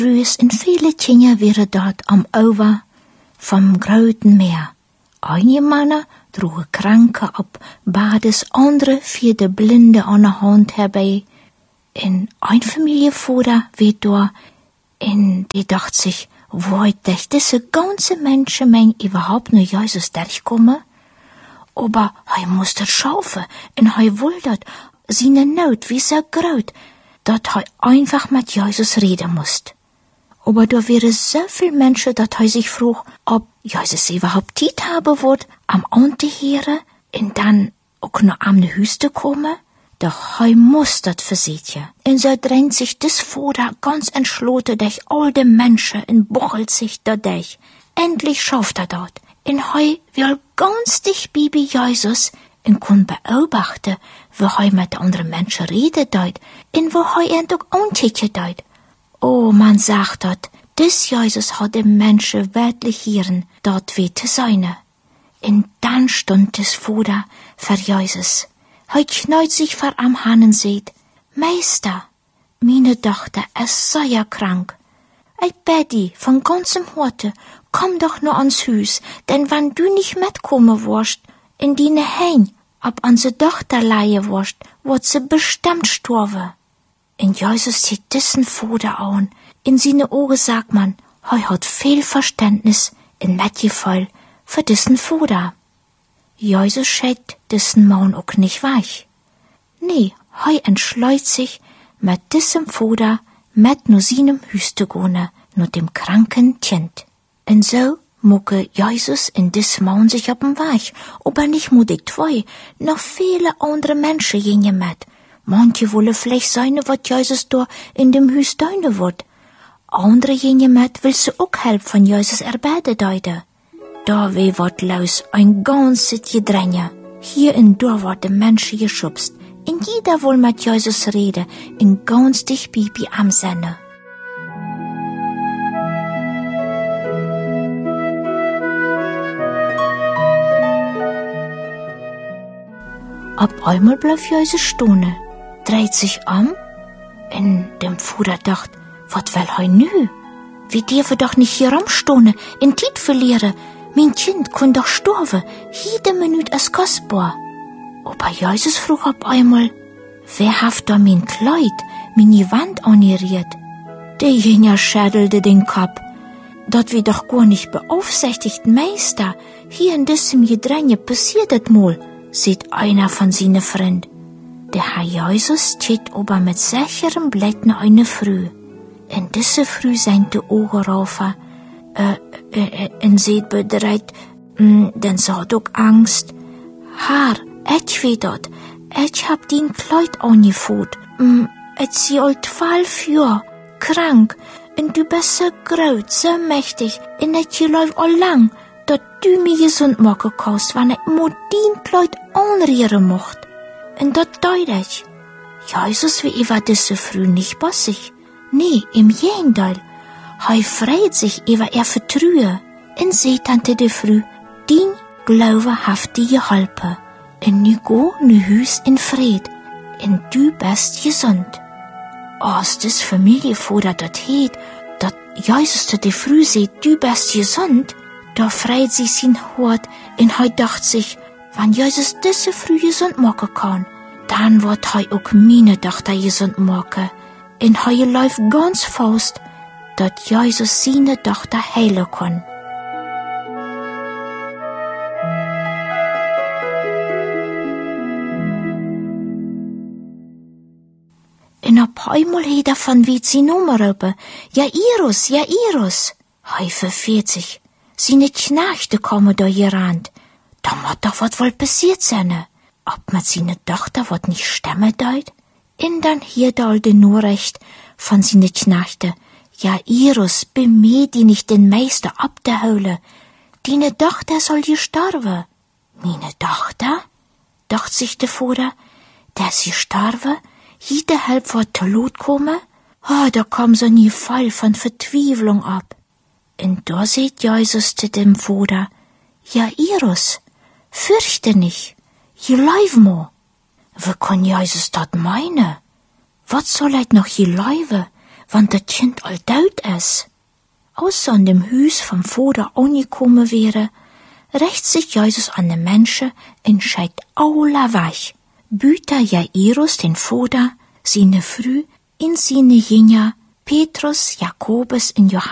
Rues en viele Kinder wären dort am Ufer vom großen Meer. Einige Männer droegen Kranke ab Bades, andere vierde Blinde an der Hand herbei. In ein Familienvater wird da, und die dacht sich, wo hat diese ganze Menschenmenge überhaupt nur Jesus durchkommen? Aber er muss das schaffen, und er will das, seine Not wie so groß, dass er einfach mit Jesus reden muss. Aber da wäre so viel Menschen, dass er sich fragt, ob Jesus überhaupt Zeit haben wird, am Ante hören und dann auch noch am Hüste kommen. Doch er muss das versichern. Und so drängt sich das Vater ganz entschlossen durch all die Menschen und buchelt sich dadurch. Endlich schafft er das. Und er will ganz dicht bei Jesus und kann beobachten, wie er mit anderen Menschen redet und wo er ihn auch anticken dort. Oh, man sagt dat, des Jesus hat dem Menschen wirklich hieren, dort wie zu sein. Und dann stund des Vater für Jesus. Er kneut sich vor am Hand und sagt, Meister, meine Tochter ist sehr krank. Ich bitte dich von ganzem Herzen, komm doch nur ans Haus, denn wenn du nicht mitkommen wirst, in deine Heim, ob unsere Tochter leihen wirst, wird sie bestimmt sterben. Und Jesus sieht diesen Vater an. In seine Augen sagt man, er hat viel Verständnis in Mitgefühl für diesen Vater. Jesus schickt diesen Mann auch nicht weg. Nee, er entschleut sich, mit diesem Vater mit nur seinem Haus zu gehen, nur dem kranken Kind. Und so mucke Jesus in diesem Mann sich auf den Weg, aber nicht nur die zwei, noch viele andere Menschen gehen mit. Manche wollen vielleicht sein, was Jesus da in dem Haus tun wird. Andere gehen mit, will sie auch Hilfe von Jesus erbeten deuten. Da wird los ein ganzes Gedränge. Hier und da werden Menschen geschubst. Und jeder will mit Jesus reden, in ganz dicht Bibi am Sinne. Auf einmal bleibt Jesus stehen, dreht sich und dem Vater dacht, was will er nu? Wir dürfen doch nicht hier rumstehen, in Zeit verlieren. Mein Kind kann doch sterben, jede Minute ist kostbar. Aber Jesus frug auf einmal, wer hat da mein Kleid, meine Wand angerührt? Der Jünger schüttelte den Kopf. Dat wir doch gar nicht beaufsichtigt, Meister. Hier in diesem Gedränge passiert das mal, sieht einer von seinen Freunden. Der Herr Jesus steht aber mit sicherem Blick nach einer Früh. In dieser Früh sind die Augen rauf, und sieht bedreht, denn sie hat auch Angst. Herr, ich weiß dat, ich hab dein Kleid angefuht, ich sie alt 12 Jahre, krank, und du bist so groß, so mächtig, und ich glaub all lang, dat du mich gesund machen kannst, wenn ich nur dein Kleid anrühren mocht. Und dat deut ich. Jesus wie über diese Früh nicht bossig. Nee, im Gegenteil. Er freut sich über ihr Vertrauen und sagt ante de Früh, dein Glaube hat dir geholfen. Und nu go nu Hus in Fried, und du bist gesund. Als das Familienvater dat heet, dat Jesus zu de Früh sagt, du bist gesund, da freut sich sein Hort, und er dacht sich, wenn Jesus diese Früh gesund machen kann, dann wird er auch meine Tochter gesund machen. Und er läuft ganz fast, dass Jesus seine Tochter heilen kann. Und auf einmal hat er von wie sie Nummer rufen, Jairus, Jairus. Er verfehlt sich. Seine Knechte kommen da gerannt. Da muss doch was wohl passiert sein. Ob mit seiner Tochter was nicht stimmen deut? Und dann hielt er die Nachricht von seinen Knechten. Jairus, bemühe die nicht den Meister abzuholen. Deine Tochter soll gestorben. Meine Tochter? Dacht sich der Vater, dass sie sterben? Jede Hilfe wird zu Lot kommen? Da kam so ein Fall von Verzweiflung ab. Und da sagt Jesus zu dem Vater, Jairus, fürchte nicht, geleib mo. Wie kann Jesus das meinen? Was soll noch geleib? want dat kind al dood is. Als ze aan dem huis van vader angekommen wäre, rächt sich Jesus an de Menschen en scheit alla weg. Büter Jairus den Vater, seine Frü, in seine Jünger, Petrus, Jakobus en Johannes,